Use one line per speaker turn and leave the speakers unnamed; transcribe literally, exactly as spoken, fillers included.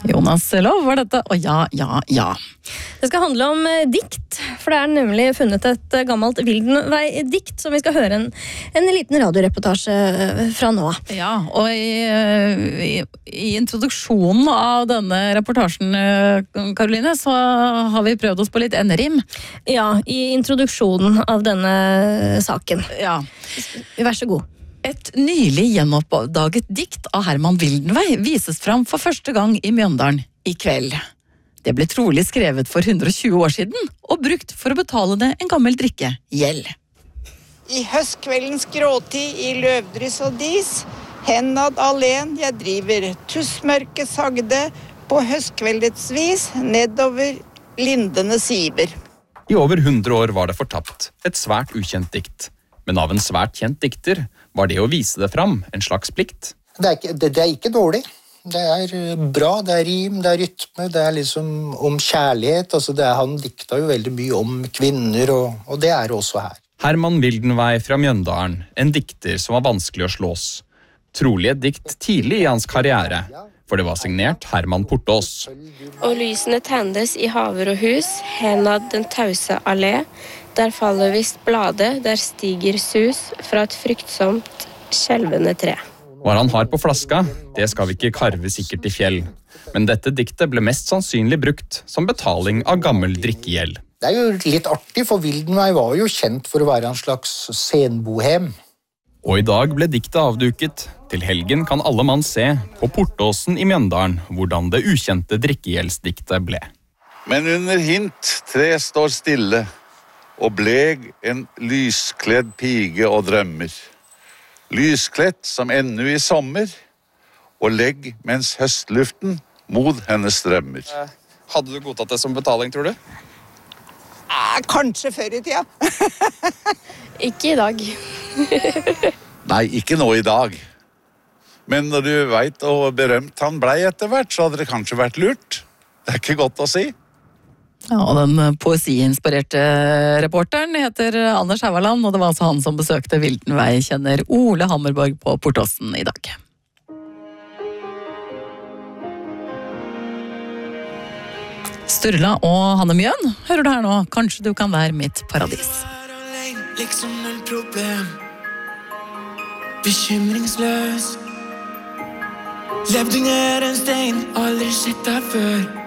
Jonas Lov var dette, og ja, ja, ja.
Det skal handle om eh, dikt, for det er nemlig funnet et eh, gammelt Wildenvey-dikt som vi skal høre en, en liten radioreportasje eh, fra nå.
Ja, og i, i, i introduksjonen av denne reportasjen, Karoline, så har vi prøvd oss på litt N-rim.
Ja, i introduksjonen av denne saken.
Ja.
Vær så god.
Et nylig gjenoppdaget dikt av Herman Wildenvey vises fram for første gang i Mjøndalen i kveld. Det ble trolig skrevet for hundre og tjue år siden, og brukt for å betale det en gammel drikke, gjeld.
I høstkveldens gråtid i løvdryss og dis, hennad alen jeg driver tussmørke sagde på høstkveldets vis nedover lindene siver.
I over hundre år var det fortapt, et svært ukjent dikt. Men av en svært kjent dikter var det å vise det fram en slags plikt.
Det er ikke, det, det er ikke dårlig. Det er bra, det er rim, det er rytme, det er liksom om kjærlighet. Altså det er, han dikta jo veldig mye om kvinner, og, og det er det også her.
Herman Wildenvey fra Mjøndalen, en dikter som var vanskelig å slås. Trolig et dikt tidlig i hans karriere, for det var signert Herman Portås.
Og lysene tendes i haver og hus, henad den tause allé. Der faller visst bladet, der stiger sus fra et fryktsomt, skjelvende tre.
Var han hard på flaska? Det skal vi ikke karve sikkert i fjell. Men dette diktet ble mest sannsynlig brukt som betaling av gammel drikkegjeld.
Det er jo litt artig, for Wildenvey var jo kjent for å være en slags senbohem.
Og i dag ble diktet avduket. Til helgen kan alle mann se på Portåsen i Mjøndalen hvordan det ukjente drikkegjeldsdiktet ble.
Men under hint tre står stille, og bleg en lyskledd pige og drømmer. Lyskledd som ennu i sommer, og legg mens høstluften mod hennes drømmer.
Hadde du godtatt det som betaling, tror du?
Eh, kanskje før i tida.
Ikke i dag.
Nei, ikke nå i dag. Men når du vet og berømt han blei etter hvert, så hadde det kanskje vært lurt. Det er ikke godt å si.
Ja, og den poesiinspirerte reporteren heter Anders Hauerland, og det var altså han som besøkte Wildenvey, kjenner Ole Hammerborg på Portåsen i dag. Sturla og Hanne Mjøen, hører du her nå? Kanskje du kan være mitt paradis.
Liksom null problem, bekymringsløs. Levd under en stein, aldri sett deg før.